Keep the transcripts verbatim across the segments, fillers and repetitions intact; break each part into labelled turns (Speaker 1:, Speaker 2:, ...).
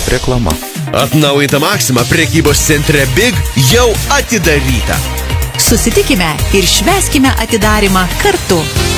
Speaker 1: Reklama.
Speaker 2: Atnaujinta Maxima prekybos centre Big jau atidaryta.
Speaker 3: Susitikime ir švęskime atidarymą kartu.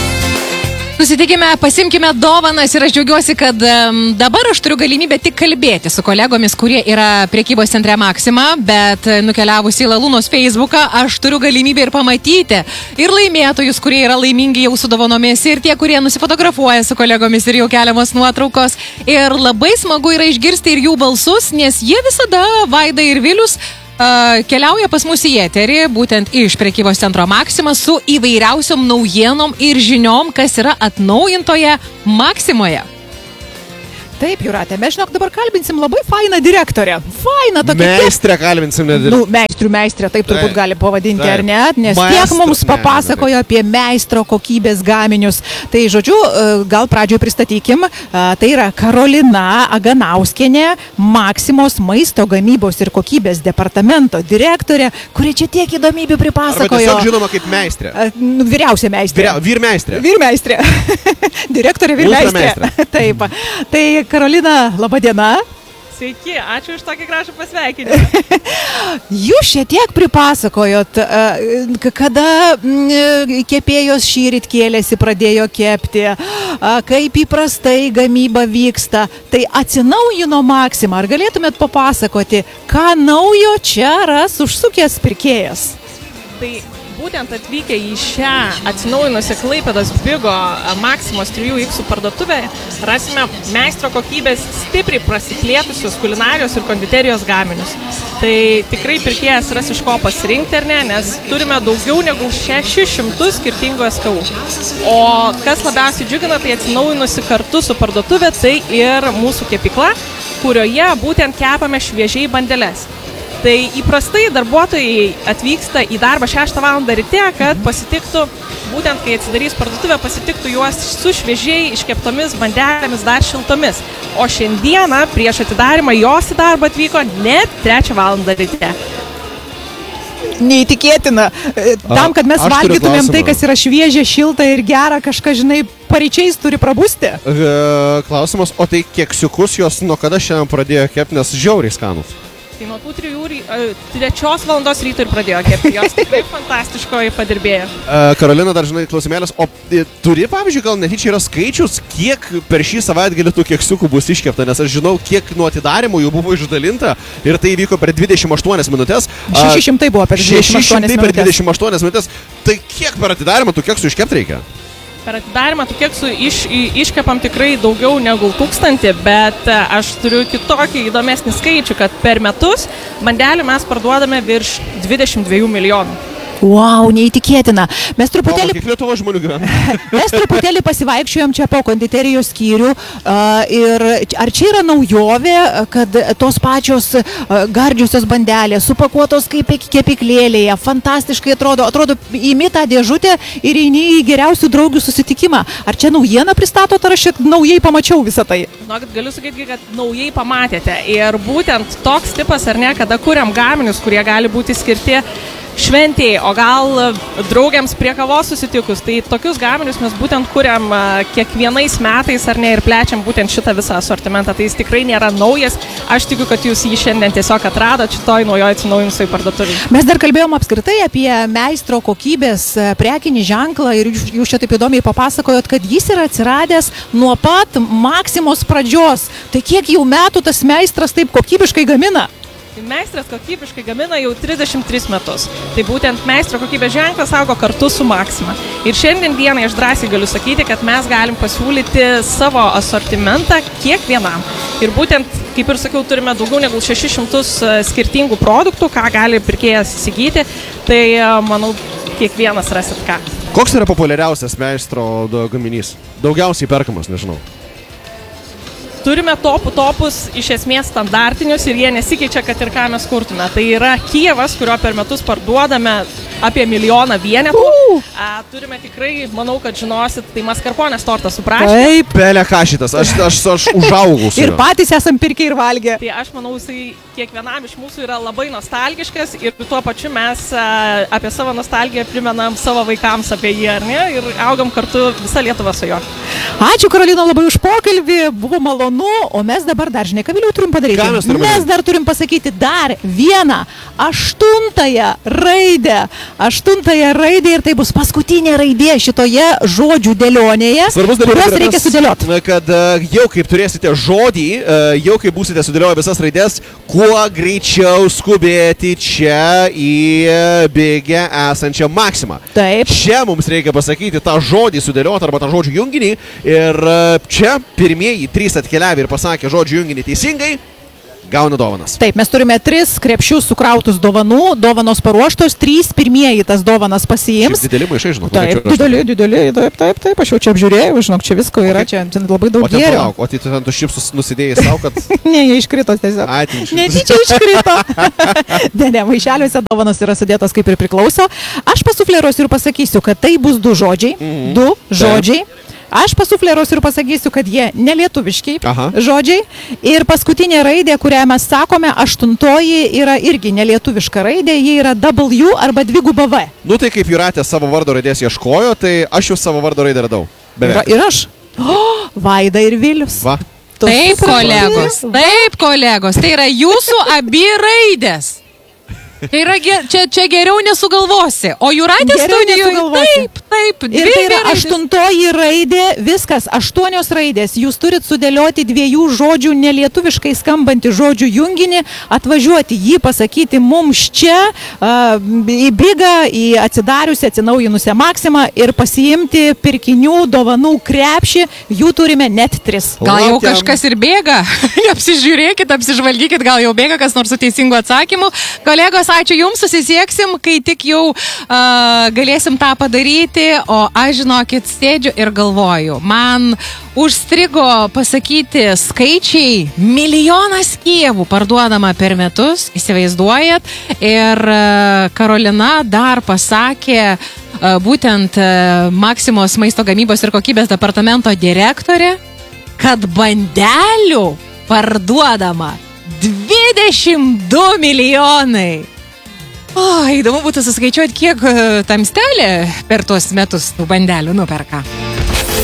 Speaker 4: Susitikime, pasimkime dovanas ir aš džiaugiuosi, kad um, dabar aš turiu galimybę tik kalbėti su kolegomis, kurie yra prekybos centre Maxima, bet nukeliavus į Lalūnos Facebooką, aš turiu galimybę ir pamatyti ir laimėtojus, kurie yra laimingi jau su dovanomis, ir tie, kurie nusifotografuoja su kolegomis ir jau keliamos nuotraukos. Ir labai smagu yra išgirsti ir jų balsus, nes jie visada, Vaida ir Vilius, Uh, keliauja pas mus į eterį, būtent iš prekybos centro Maxima, su įvairiausiom naujienom ir žiniom, kas yra atnaujintoje Maximoje.
Speaker 5: Taip, Jūratė, mes žinok dabar kalbinsim labai fainą direktorę. Fainą tokia.
Speaker 2: Meistrę kalbinsim, ne
Speaker 5: Nu, meistrių meistrė, taip turbūt
Speaker 2: Taip.
Speaker 5: gali pavadinti,
Speaker 2: Taip.
Speaker 5: ar ne? Nes
Speaker 2: Maestro,
Speaker 5: tiek mums
Speaker 2: ne,
Speaker 5: papasakojo
Speaker 2: ne,
Speaker 5: apie meistro kokybės gaminius. Tai, žodžiu, gal pradžioje pristatykim. Tai yra Karolina Aganauskienė, Maximos maisto gamybos ir kokybės departamento direktorė, kuri čia tiek įdomybių pripasakojo.
Speaker 2: Arba tiesiog žinoma kaip meistrė.
Speaker 5: Nu, vyriausia meistrė.
Speaker 2: Vyria, vyrmeistrė.
Speaker 5: Vyrmeistrė. Direktorė vyrmeistrė. Taip. Tai Karolina, laba diena.
Speaker 6: Sveiki, ačiū už tokį gražų pasveikinimą.
Speaker 5: Jūs šiek tiek pripasakojot, kada kepėjos šįryt kėlėsi, pradėjo kepti, kaip įprastai gamyba vyksta. Tai atsinaujino Maxima. Ar galėtumėt papasakoti, ką naujo čia ras užsukęs pirkėjas?
Speaker 6: Tai būtent atvykę į šią atsinaujinusią Klaipėdos Bigo Maximos trijų iksų parduotuvę rasime meistro kokybės stipriai prasiplėtusius kulinarijos ir konditerijos gaminius. Tai tikrai pirkėjas ras iš ko pasirinkti, ar ne, nes turime daugiau negu šešis šimtus skirtingų S K U. O kas labiausiai džiugina, tai atsinaujinusi kartu su parduotuvė, tai ir mūsų kepykla, kurioje būtent kepame šviežiai bandeles. Tai įprastai darbuotojai atvyksta į darbą šeštą valandą ryte, kad pasitiktų, būtent kai atsidarys parduotuvė, pasitiktų juos su šviežiai iškeptomis bandelėmis, dar šiltomis. O šiandieną prieš atidarimą jos į darbą atvyko net trečią valandą ryte.
Speaker 5: Neįtikėtina. Tam, kad mes
Speaker 2: A,
Speaker 5: valgytumėm tai, kas yra šviežia, šilta ir gera, kažką, žinai, paryčiais turi prabusti.
Speaker 2: Klausimas, o tai keksiukus jos nuo kada šiandien pradėjo kepti, nes žiauriai skanus?
Speaker 6: Tai nuo tų trijų, trečios valandos ryto ir pradėjo kepti. Jos tikrai fantastiškoji padirbėjo.
Speaker 2: Karolina, dar žinai, klausimėlės, o turi, pavyzdžiui, gal netyčia yra skaičius, kiek per šį savaitgalį tų keksiukų bus iškepta, nes aš žinau, kiek nuo atidarimų jų buvo išdalinta ir tai vyko per dvidešimt aštuonias minutės.
Speaker 5: šeši šimtai buvo per dvidešimt aštuonias minutės.
Speaker 2: per dvidešimt aštuonias minutės. Tai kiek per atidarimą tų keksų iškepti reikia?
Speaker 6: Per atidarimą tų keksų iš, iškepam tikrai daugiau negu tūkstantį, bet aš turiu kitokį įdomesnį skaičių, kad per metus bandelių mes parduodame virš dvidešimt dviejų milijonų.
Speaker 5: Wow, neįtikėtina. Mes truputėlį,
Speaker 2: O, kiek Lietuvos žmonių gyvena?
Speaker 5: mes truputėlį pasivaiksčiojom čia po konditerijos skyrių uh, ir ar čia yra naujovė, kad tos pačios uh, gardžiosios bandelės, supakuotos kaip kepiklėlėje, fantastiškai atrodo, atrodo įimi tą dėžutę ir eini į geriausių draugių susitikimą. Ar čia naujieną pristatot, ar aš šiek naujai pamačiau visą tai?
Speaker 6: Žinokit, galiu sakyti, kad naujai pamatėte. Ir būtent toks tipas, ar ne, kada kuriam gaminius, kurie gali būti skirti šventėjai, o gal draugiams prie kavos susitikus. Tai tokius gaminius mes būtent kuriam kiekvienais metais, ar ne, ir plečiam būtent šitą visą asortimentą. Tai jis tikrai nėra naujas. Aš tikiu, kad jūs jį šiandien tiesiog atradot šitoj naujoj atsinaujinusioj parduotuvėj.
Speaker 5: Mes dar kalbėjom apskritai apie meistro kokybės prekinį ženklą ir jūs čia taip įdomiai papasakojot, kad jis yra atsiradęs nuo pat Maximos pradžios. Tai kiek jau metų tas meistras taip kokybiškai gamina?
Speaker 6: Meistras kokybiškai gamina jau trisdešimt tris metus. Tai būtent meistro kokybės ženklas augo kartu su Maxima. Ir šiandien dienai aš drąsiai galiu sakyti, kad mes galim pasiūlyti savo asortimentą kiekvienam. Ir būtent, kaip ir sakiau, turime daugiau negu šešis šimtus skirtingų produktų, ką gali pirkėjas įsigyti. Tai, manau, kiekvienas rasit ką.
Speaker 2: Koks yra populiariausias meistro gaminys? Daugiausiai perkamas, nežinau.
Speaker 6: Turime topų topus iš esmės standartinius ir jie nesikeičia, kad ir ką mes kurtume. Tai yra Kijevas, kurio per metus parduodame apie milijoną vienetų. A, turime tikrai, manau, kad žinosit, tai maskarponės tortas su prašymu.
Speaker 2: Taip, pelė kašitas, aš, aš, aš užaugau su
Speaker 5: Ir
Speaker 2: juo.
Speaker 5: patys esam pirkę ir valgę.
Speaker 6: Tai aš manau, jisai kiekvienam iš mūsų yra labai nostalgiškas ir tuo pačiu mes a, apie savo nostalgiją primenam savo vaikams apie jį, ar ne? Ir augam kartu visą Lietuvą su juo.
Speaker 5: Ačiū, Karolina, labai už pokalbį, buvo malonu, o mes dabar dar, žinai, ką vėliau turim padaryti.
Speaker 2: Ką mes turim
Speaker 5: mes
Speaker 2: padaryti?
Speaker 5: dar turim pasakyti dar vieną aštuntąją raidę. Aštuntąją raidę ir tai bus paskutinė raidė šitoje žodžių dėlionėje,
Speaker 2: Svarbus dalykas
Speaker 5: kurias
Speaker 2: yra
Speaker 5: reikia
Speaker 2: tas,
Speaker 5: sudėlioti.
Speaker 2: kad e, jau kaip turėsite žodį, e, jau kaip būsite sudėlioję visas raidės, kuo greičiau skubėti čia į e, bėgę esančią Maksimą.
Speaker 5: Taip.
Speaker 2: Čia mums reikia pasakyti tą žodį sudėlioti arba tą žodžių junginį ir e, čia pirmieji trys atkeliavę ir pasakė žodžių junginį teisingai, gauna dovanas.
Speaker 5: Taip, mes turime tris krepšius sukrautus dovanų, dovanos paruoštos, trys pirmieji tas dovanas pasiims.
Speaker 2: Šiaip dideli maišai, žinok.
Speaker 5: Taip,
Speaker 2: norėčiau aš-
Speaker 5: dideli, dideli, taip, taip, taip, aš jau čia apžiūrėjau, žinok, čia visko yra,
Speaker 2: Okay.
Speaker 5: čia, čia labai daug
Speaker 2: O ten
Speaker 5: gėrio.
Speaker 2: palauk, o tai tu ten tu šipsus nusidėjai savo, kad...
Speaker 5: Ne, jie iškrito tiesiog.
Speaker 2: Ai, tai iškrito.
Speaker 5: Netyčia iškrito. Ne, ne, maišeliuose dovanos yra sudėtos kaip ir priklauso. Aš pasufleruosiu ir pasakysiu, kad tai bus du žodžiai,
Speaker 2: Mhm.
Speaker 5: du žodžiai. Aš pasufleruosiu ir pasakysiu, kad jie nelietuviški
Speaker 2: Aha.
Speaker 5: žodžiai. Ir paskutinė raidė, kurią mes sakome, aštuntoji yra irgi nelietuviška raidė, jie yra W arba dviguba V.
Speaker 2: Nu tai kaip Jūratė savo vardo raidės ieškojo, tai aš jau savo vardo raidę radau.
Speaker 5: Yra,
Speaker 2: Beveik.
Speaker 5: ir aš. O, Vaida ir Vilius.
Speaker 2: Va.
Speaker 5: Tu
Speaker 4: Taip,
Speaker 5: supranti?
Speaker 4: kolegos, taip, kolegos, tai yra jūsų abi raidės. Tai yra, ge- čia, čia geriau nesugalvosi, o Jūratė
Speaker 5: Geriau
Speaker 4: studijoje,
Speaker 5: nesugalvosi.
Speaker 4: taip, taip, dvi
Speaker 5: Ir tai yra
Speaker 4: raidės.
Speaker 5: aštuntoji raidė, viskas, aštuonios raidės. Jūs turit sudėlioti dviejų žodžių, nelietuviškai skambantį žodžių junginį, atvažiuoti jį, pasakyti mums čia, a, į bigą, į atsidariusią, atsinaujinusią Maksimą ir pasiimti pirkinių, dovanų krepšį. Jų turime net tris.
Speaker 4: Gal jau
Speaker 2: Laukiam.
Speaker 4: kažkas ir bėga, apsižiūrėkit, apsižvalgykit, gal jau bėga kas nors su teisingu atsakymu. Kolegos, ačiū Jums, susisieksim, kai tik jau uh, galėsim tą padaryti, o aš, žinokit, sėdžiu ir galvoju, man užstrigo pasakyti skaičiai, milijonas Kijevų parduodama per metus, įsivaizduojat, ir uh, Karolina dar pasakė, uh, būtent uh, Maksimos maisto gamybos ir kokybės departamento direktorė, kad bandelių parduodama dvidešimt du milijonai. O, įdomu būtų suskaičiuoti, kiek e, tamstelė per tuos metus tų bandelių nuperka.